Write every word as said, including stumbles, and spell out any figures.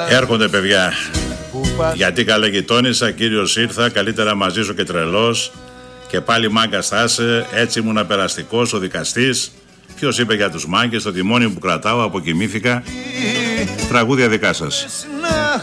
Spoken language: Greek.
Έρχονται παιδιά. Γιατί καλέ γειτόνισσα, κύριος ήρθα, καλύτερα μαζί σου και τρελός. Και πάλι μάγκας θα είσαι, έτσι ήμουν απεραστικός, ο δικαστής. Ποιος είπε για τους μάγκες, το τιμόνι που κρατάω, αποκοιμήθηκα. Τραγούδια δικά σας.